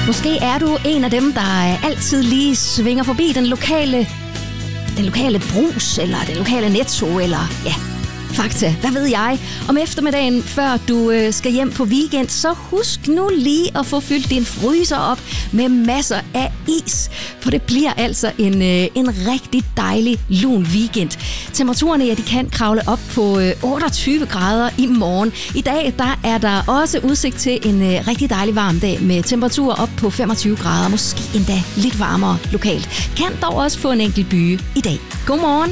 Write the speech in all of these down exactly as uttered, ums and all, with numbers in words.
Måske er du en af dem, der altid lige svinger forbi den lokale, den lokale Brus, eller den lokale Netto, eller ja, Fakta, hvad ved jeg? Om eftermiddagen, før du øh, skal hjem på weekend, så husk nu lige at få fyldt din fryser op med masser af is. For det bliver altså en, øh, en rigtig dejlig lun weekend. Temperaturerne, ja, de kan kravle op på øh, otteogtyve grader i morgen. I dag, der er der også udsigt til en øh, rigtig dejlig varm dag med temperaturer op på femogtyve grader. Måske endda lidt varmere lokalt. Kan dog også få en enkelt byge i dag. Godmorgen.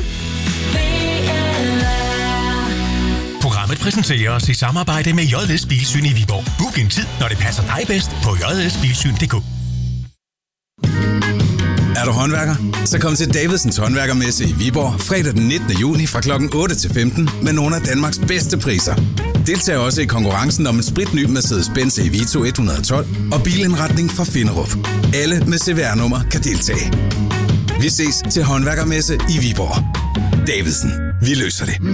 Programmet præsenterer os i samarbejde med J S Bilsyn i Viborg. Book en tid, når det passer dig bedst på j s bilsyn punktum d k. Er du håndværker? Så kom til Davidsens håndværkermesse i Viborg fredag den nittende juni fra klokken otte til femten med nogle af Danmarks bedste priser. Deltag også i konkurrencen om en spritny Mercedes-Benz E Vito et hundrede og tolv og bilindretning fra Finderup. Alle med C V R-nummer kan deltage. Vi ses til håndværkermesse i Viborg. Davidsen. Vi løser det.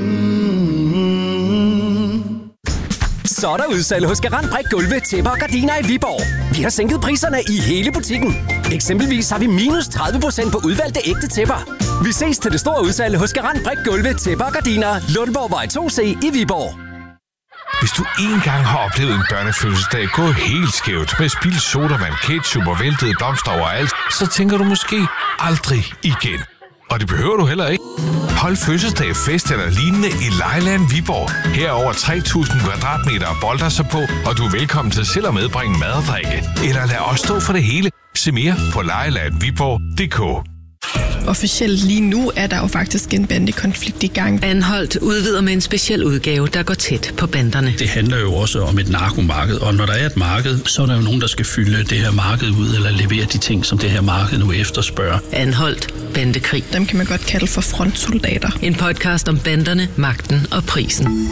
Så er der udsalg hos Garant Brik Gulve, tæpper og gardiner i Viborg. Vi har sænket priserne i hele butikken. Eksempelvis har vi minus tredive procent på udvalgte ægte tæpper. Vi ses til det store udsalg hos Garant Brik Gulve, tæpper og gardiner, Lundborgvej to C i Viborg. Hvis du engang har oplevet en børnefødselsdag gå helt skævt med spildt sodavand, ketchup og væltede blomster overalt, så tænker du måske aldrig igen. Og det behøver du heller ikke. Hold fødselsdag, fest eller lignende i Lejeland Viborg. Her er over tre tusind kvadratmeter og bolder sig på, og du er velkommen til selv at medbringe mad og drikke. Eller lad os stå for det hele. Se mere på lejeland viborg punktum d k. Officielt lige nu er der jo faktisk en bandekonflikt i gang. Anholdt udvider med en speciel udgave, der går tæt på banderne. Det handler jo også om et narkomarked, og når der er et marked, så er der jo nogen, der skal fylde det her marked ud, eller levere de ting, som det her marked nu efterspørger. Anholdt bandekrig. Dem kan man godt kalde for frontsoldater. En podcast om banderne, magten og prisen.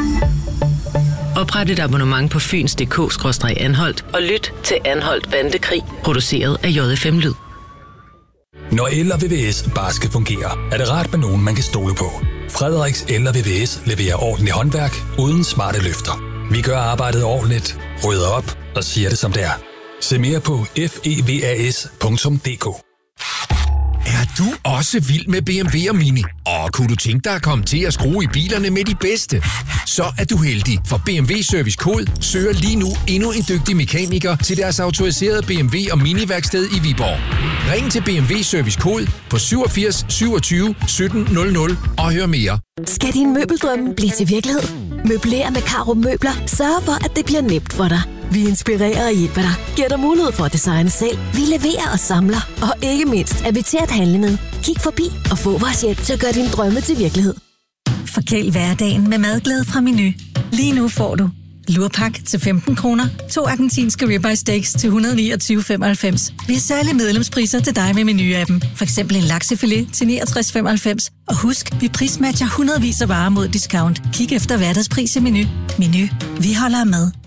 Opret et abonnement på fyns punktum d k skråstreg anholdt og lyt til Anholdt Bandekrig, produceret af J F M Lyd. Når el og V V S bare skal fungere, er det rart med nogen, man kan stole på. Frederiks El og V V S leverer ordentligt håndværk uden smarte løfter. Vi gør arbejdet ordentligt, rydder op og siger det som det er. Se mere på f e v a s punktum d k. Er du også vild med B M W og Mini? Og kunne du tænke dig at komme til at skrue i bilerne med de bedste? Så er du heldig, for B M W Service Code søger lige nu endnu en dygtig mekaniker til deres autoriserede B M W og Mini-værksted i Viborg. Ring til B M W Service Code på syvogfirs syvogtyve sytten nul nul og hør mere. Skal din møbeldrømme blive til virkelighed? Møbler med Caro Møbler sørger for, at det bliver nemt for dig. Vi inspirerer og hjælper dig, giver dig mulighed for at designe selv. Vi leverer og samler, og ikke mindst er vi til at handle med. Kig forbi og få vores hjælp til at gøre dine drømme til virkelighed. Forkæl hverdagen med madglæde fra Menu. Lige nu får du lurpak til femten kroner, to argentinske ribeye steaks til et hundrede og niogtyve komma femoghalvfems. Vi har særlige medlemspriser til dig med Menu-appen. For eksempel en laksefilet til niogtres komma femoghalvfems. Og husk, vi prismatcher hundredvis af varer mod discount. Kig efter hverdagspris i Menu. Menu. Vi holder af mad.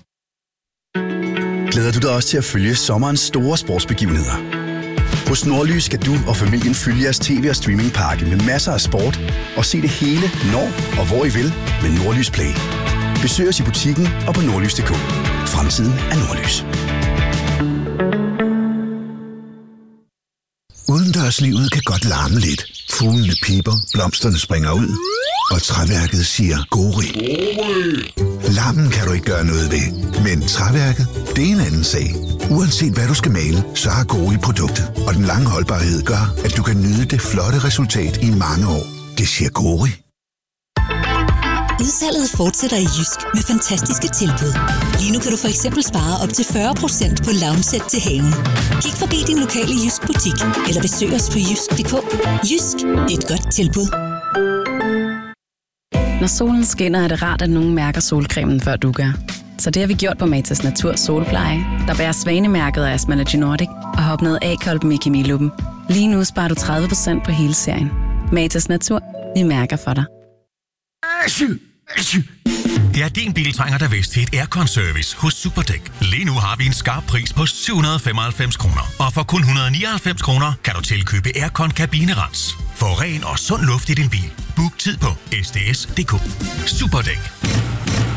Glæder du dig også til at følge sommerens store sportsbegivenheder? Hos Nordlys skal du og familien følge jeres tv- og streamingpakke med masser af sport og se det hele, når og hvor I vil med Nordlys Play. Besøg os i butikken og på nordlys punktum d k. Fremtiden er Nordlys. Udendørslivet kan godt larme lidt. Fuglene piper, blomsterne springer ud, og træværket siger gori. Larmen kan du ikke gøre noget ved, men træværket, det er en anden sag. Uanset hvad du skal male, så har Gori produktet, og den lange holdbarhed gør, at du kan nyde det flotte resultat i mange år. Det siger Gori. Udsalget fortsætter i Jysk med fantastiske tilbud. Lige nu kan du for eksempel spare op til fyrre procent på lounge-sæt til haven. Kig forbi din lokale Jysk butik, eller besøg os på jysk punktum d k. Jysk, et godt tilbud. Når solen skinner, er det rart, at nogen mærker solcremen, før du gør. Så det har vi gjort på Matas Natur Solpleje, der bærer svanemærket af Asmalogy Nordic og har opnået A-kolben i kemiluppen. Lige nu sparer du tredive procent på hele serien. Matas Natur, vi mærker for dig. Det er din bil trænger der vist til et aircon-service hos Superdæk. Lige nu har vi en skarp pris på syv hundrede og femoghalvfems kroner. Og for kun et hundrede og nioghalvfems kroner kan du tilkøbe aircon-kabinerens. Få ren og sund luft i din bil. Book tid på s d s punktum d k. Superdæk.